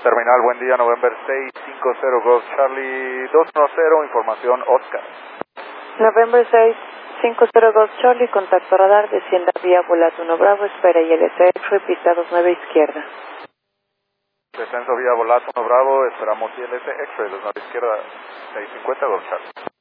Terminal, buen día, November 650 Golf Charlie 210, información Oscar. November 650 Golf Charlie, contacto radar, descienda vía Volato 1 Bravo, espera ILS X-Ray, pista 29 izquierda. Descenso vía Volato 1 Bravo, esperamos ILS X-Ray, 29 izquierda, 650 Golf Charlie.